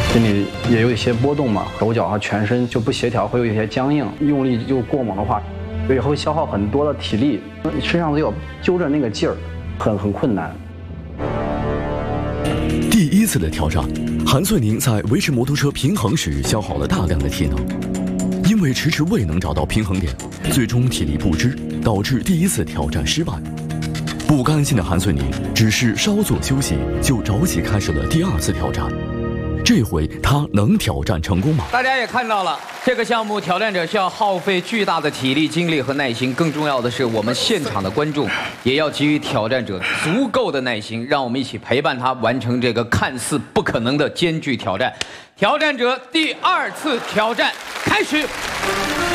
心里也有一些波动嘛，手脚和全身就不协调，会有一些僵硬，用力就过猛的话，也会消耗很多的体力，你身上都要揪着那个劲儿，很困难。 第一次的挑战，韩穗宁在维持摩托车平衡时消耗了大量的体能，因为迟迟未能找到平衡点，最终体力不支，导致第一次挑战失败。不甘心的韩穗宁只是稍作休息，就着急开始了第二次挑战。这回他能挑战成功吗？ 大家也看到了，这个项目挑战者需要耗费巨大的体力、精力和耐心，更重要的是，我们现场的观众也要给予挑战者足够的耐心，让我们一起陪伴他完成这个看似不可能的艰巨挑战。挑战者第二次挑战开始。